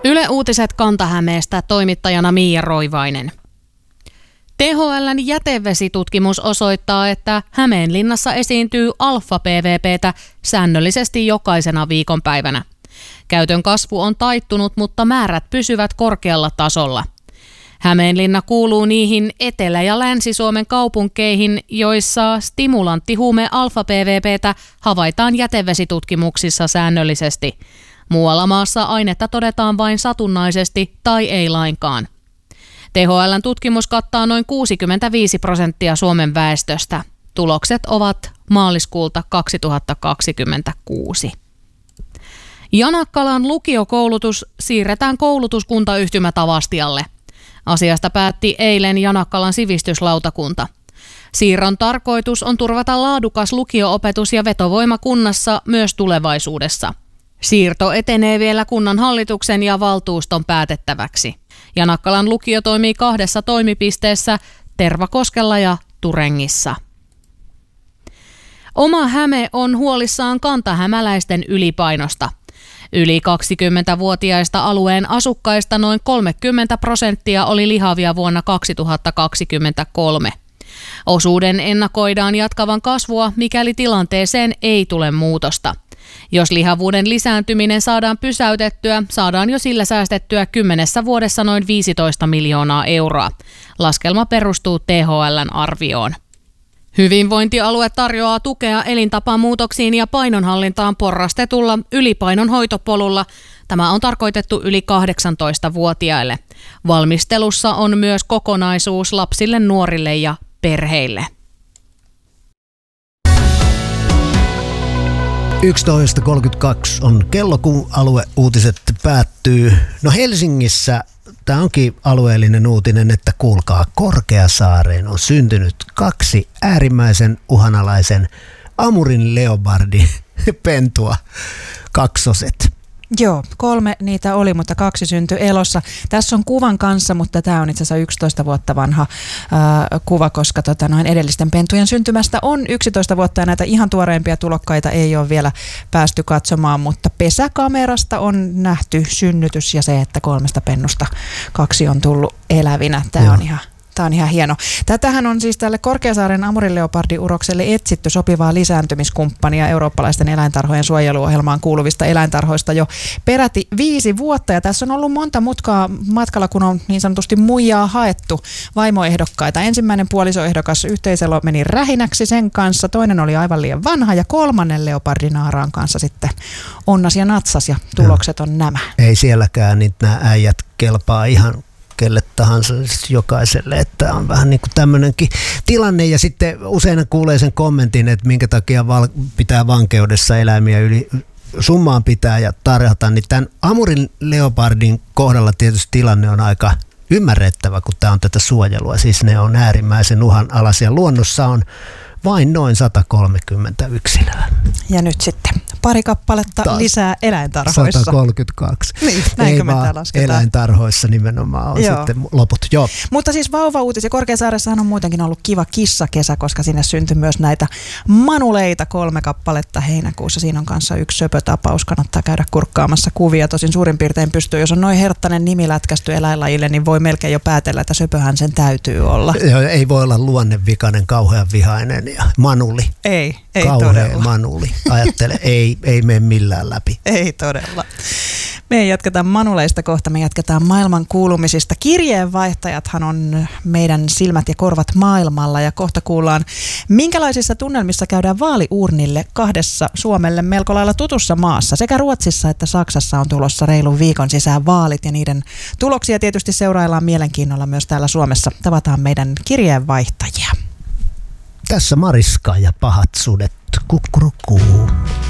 Yle Uutiset Kanta-Hämeestä, toimittajana Miia Roivainen. THL:n jätevesitutkimus osoittaa, että Hämeenlinnassa esiintyy alfa-PVP:tä säännöllisesti jokaisena viikonpäivänä. Käytön kasvu on taittunut, mutta määrät pysyvät korkealla tasolla. Hämeenlinna kuuluu niihin Etelä- ja Länsi-Suomen kaupunkeihin, joissa stimulanttihuume alfa-PVP:tä havaitaan jätevesitutkimuksissa säännöllisesti. Muualla maassa ainetta todetaan vain satunnaisesti tai ei lainkaan. THL:n tutkimus kattaa noin 65% Suomen väestöstä. Tulokset ovat maaliskuulta 2026. Janakkalan lukiokoulutus siirretään koulutuskuntayhtymä Tavastialle. Asiasta päätti eilen Janakkalan sivistyslautakunta. Siirron tarkoitus on turvata laadukas lukio-opetus ja vetovoima kunnassa myös tulevaisuudessa. Siirto etenee vielä kunnan hallituksen ja valtuuston päätettäväksi. Janakkalan lukio toimii 2 toimipisteessä, Tervakoskella ja Turengissa. Oma Häme on huolissaan kantahämäläisten ylipainosta. Yli 20-vuotiaista alueen asukkaista noin 30% oli lihavia vuonna 2023. Osuuden ennakoidaan jatkavan kasvua, mikäli tilanteeseen ei tule muutosta. Jos lihavuuden lisääntyminen saadaan pysäytettyä, saadaan jo sillä säästettyä 10 vuodessa noin 15 miljoonaa euroa. Laskelma perustuu THL:n arvioon. Hyvinvointialue tarjoaa tukea elintapamuutoksiin ja painonhallintaan porrastetulla ylipainon hoitopolulla. Tämä on tarkoitettu yli 18-vuotiaille. Valmistelussa on myös kokonaisuus lapsille, nuorille ja perheille. 11.32 on kello, kun alueuutiset päättyy. No Helsingissä tämä onkin alueellinen uutinen, että kuulkaa, Korkeasaareen on syntynyt 2 äärimmäisen uhanalaisen Amurin leopardin pentua, kaksoset. Joo, 3 niitä oli, mutta 2 syntyi elossa. Tässä on kuvan kanssa, mutta tämä on itse asiassa 11 vuotta vanha kuva, koska edellisten pentujen syntymästä on 11 vuotta ja näitä ihan tuoreimpia tulokkaita ei ole vielä päästy katsomaan, mutta pesäkamerasta on nähty synnytys ja se, että 3 pennusta 2 on tullut elävinä. Tämä on ihan hieno. Tätähän on siis tälle Korkeasaaren amurileopardiurokselle etsitty sopivaa lisääntymiskumppania eurooppalaisten eläintarhojen suojeluohjelmaan kuuluvista eläintarhoista jo peräti 5 vuotta. Ja tässä on ollut monta mutkaa matkalla, kun on niin sanotusti muijaa haettu vaimoehdokkaita. Ensimmäinen puolisoehdokas yhteiselo meni rähinäksi sen kanssa, toinen oli aivan liian vanha ja 3. leopardinaaraan kanssa sitten onnas ja natsas ja tulokset on nämä. Ei sielläkään, niin nämä äijät kelpaa ihan kelle tahansa, jokaiselle, että on vähän niin kuin tämmöinenkin tilanne. Ja sitten usein kuulee sen kommentin, että minkä takia pitää vankeudessa eläimiä yli summaan pitää ja tarjota, niin tämän Amurin leopardin kohdalla tietysti tilanne on aika ymmärrettävä, kun tämä on tätä suojelua. Siis ne on äärimmäisen uhanalaisia. Luonnossa on vain noin 130 yksilöä. Ja nyt sitten pari kappaletta taas lisää eläintarhoissa. 132. Niin, näinkö me tää lasketaan? Eläintarhoissa nimenomaan on sitten loput. Joo. Mutta siis vauva-uutisia. Korkeasaaressahan on muutenkin ollut kiva kissakesä, koska sinne syntyi myös näitä manuleita 3 kappaletta heinäkuussa. Siinä on kanssa 1 söpötapaus. Kannattaa käydä kurkkaamassa kuvia. Tosin suurin piirtein pystyy, jos on noin herttainen nimi lätkästy eläinlajille, niin voi melkein jo päätellä, että söpöhän sen täytyy olla. Joo, ei voi olla luonnevikainen, kauhean vihainen ja manuli. Ei kauhea todella. Manuli. Ajattele, ei mene millään läpi. Ei todella. Me ei jatketa manuleista kohta, me jatketaan maailman kuulumisista. Kirjeenvaihtajathan on meidän silmät ja korvat maailmalla ja kohta kuullaan, minkälaisissa tunnelmissa käydään vaaliurnille 2 Suomelle melko lailla tutussa maassa. Sekä Ruotsissa että Saksassa on tulossa reilun viikon sisään vaalit ja niiden tuloksia tietysti seuraillaan mielenkiinnolla myös täällä Suomessa. Tavataan meidän kirjeenvaihtajia. Tässä Mariska ja pahat sudet. Kukkurukuu.